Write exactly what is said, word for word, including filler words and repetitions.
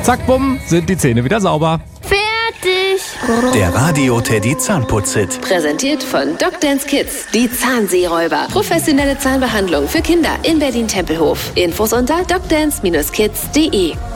Zack, bumm, sind die Zähne wieder sauber. Fertig. Der Radio-Teddy Zahnputz-Hit. Präsentiert von DocDance Kids. Die Zahnseeräuber. Professionelle Zahnbehandlung für Kinder in Berlin-Tempelhof. Infos unter docdance Bindestrich kids punkt de.